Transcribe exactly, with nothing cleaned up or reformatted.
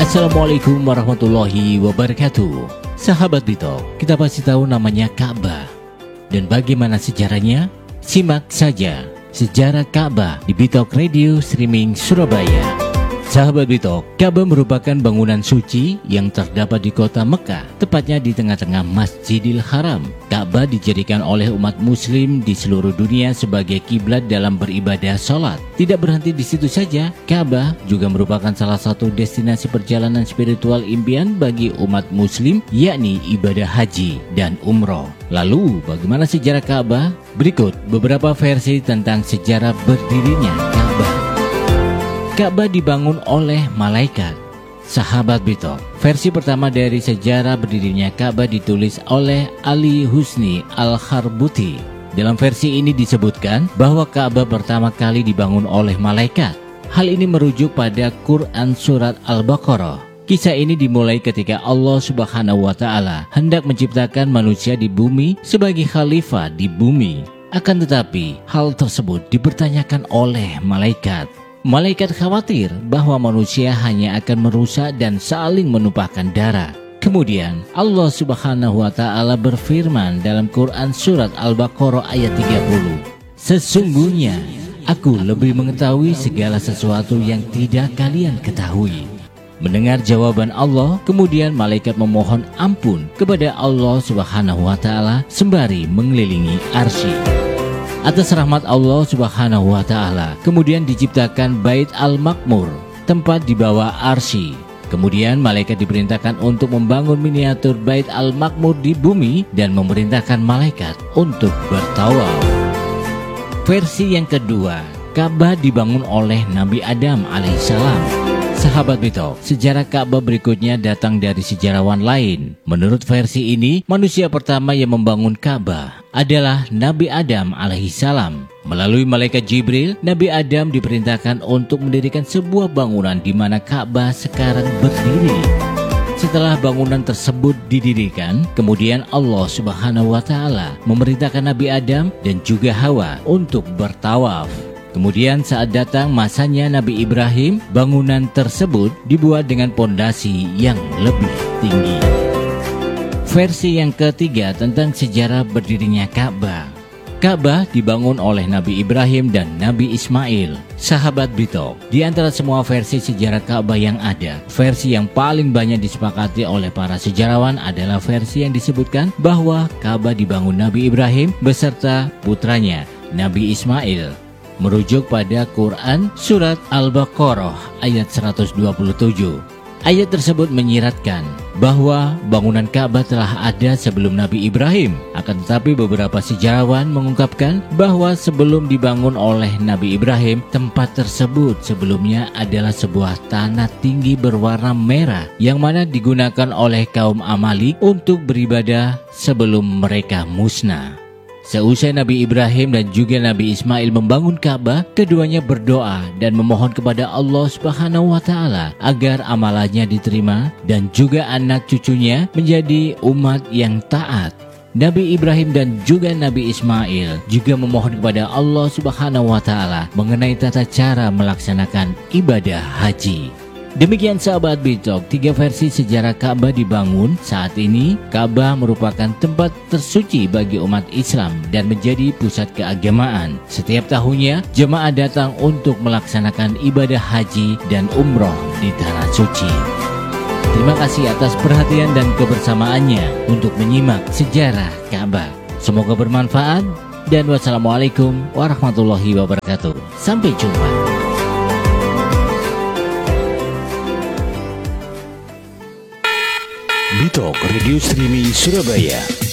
Assalamualaikum warahmatullahi wabarakatuh. Sahabat Bitok, kita pasti tahu namanya Ka'bah. Dan bagaimana sejarahnya? Simak saja sejarah Ka'bah di Bitok Radio Streaming Surabaya. Sahabat Bitok, Ka'bah merupakan bangunan suci yang terdapat di kota Mekah, tepatnya di tengah-tengah Masjidil Haram. Ka'bah dijadikan oleh umat muslim di seluruh dunia sebagai kiblat dalam beribadah sholat. Tidak berhenti di situ saja, Ka'bah juga merupakan salah satu destinasi perjalanan spiritual impian bagi umat muslim, yakni ibadah haji dan umroh. Lalu, bagaimana sejarah Ka'bah? Berikut beberapa versi tentang sejarah berdirinya Ka'bah. Ka'bah dibangun oleh malaikat. Sahabat Bitok, versi pertama dari sejarah berdirinya Ka'bah ditulis oleh Ali Husni Al-Kharbuti. Dalam versi ini disebutkan bahwa Ka'bah pertama kali dibangun oleh malaikat. Hal ini merujuk pada Quran Surat Al-Baqarah. Kisah ini dimulai ketika Allah Subhanahu wa Ta'ala hendak menciptakan manusia di bumi sebagai khalifah di bumi. Akan tetapi, hal tersebut dipertanyakan oleh malaikat. Malaikat khawatir bahwa manusia hanya akan merusak dan saling menumpahkan darah. Kemudian Allah Subhanahu wa Ta'ala berfirman dalam Quran Surat Al-Baqarah ayat tiga puluh. Sesungguhnya aku lebih mengetahui segala sesuatu yang tidak kalian ketahui. Mendengar jawaban Allah, kemudian malaikat memohon ampun kepada Allah Subhanahu wa Ta'ala sembari mengelilingi arsy. Atas rahmat Allah Subhanahu wa Ta'ala, kemudian diciptakan Bait Al-Maqmur, tempat di bawah arsy. Kemudian malaikat diperintahkan untuk membangun miniatur Bait Al-Maqmur di bumi dan memerintahkan malaikat untuk bertawaf. Versi yang kedua, Ka'bah dibangun oleh Nabi Adam alaihissalam. Sahabat Bitok, sejarah Ka'bah berikutnya datang dari sejarawan lain. Menurut versi ini, manusia pertama yang membangun Ka'bah adalah Nabi Adam alaihissalam. Melalui malaikat Jibril, Nabi Adam diperintahkan untuk mendirikan sebuah bangunan di mana Ka'bah sekarang berdiri. Setelah bangunan tersebut didirikan, kemudian Allah Subhanahu wa Ta'ala memerintahkan Nabi Adam dan juga Hawa untuk bertawaf. Kemudian saat datang masanya Nabi Ibrahim, bangunan tersebut dibuat dengan pondasi yang lebih tinggi. Versi yang ketiga tentang sejarah berdirinya Ka'bah. Ka'bah dibangun oleh Nabi Ibrahim dan Nabi Ismail. Sahabat Bitok, di antara semua versi sejarah Ka'bah yang ada, versi yang paling banyak disepakati oleh para sejarawan adalah versi yang disebutkan bahwa Ka'bah dibangun Nabi Ibrahim beserta putranya Nabi Ismail. Merujuk pada Quran Surat Al-Baqarah ayat seratus dua puluh tujuh. Ayat tersebut menyiratkan bahwa bangunan Ka'bah telah ada sebelum Nabi Ibrahim. Akan tetapi beberapa sejarawan mengungkapkan bahwa sebelum dibangun oleh Nabi Ibrahim, tempat tersebut sebelumnya adalah sebuah tanah tinggi berwarna merah yang mana digunakan oleh kaum Amalik untuk beribadah sebelum mereka musnah. Seusai Nabi Ibrahim dan juga Nabi Ismail membangun Ka'bah, keduanya berdoa dan memohon kepada Allah Subhanahu wa Ta'ala agar amalannya diterima dan juga anak cucunya menjadi umat yang taat. Nabi Ibrahim dan juga Nabi Ismail juga memohon kepada Allah Subhanahu wa Ta'ala mengenai tata cara melaksanakan ibadah haji. Demikian sahabat Bitok, tiga versi sejarah Ka'bah dibangun. Saat ini Ka'bah merupakan tempat tersuci bagi umat Islam dan menjadi pusat keagamaan. Setiap tahunnya jemaah datang untuk melaksanakan ibadah haji dan umroh di tanah suci. Terima kasih atas perhatian dan kebersamaannya untuk menyimak sejarah Ka'bah. Semoga bermanfaat dan wassalamualaikum warahmatullahi wabarakatuh. Sampai jumpa. Bitok Radio Streaming Surabaya.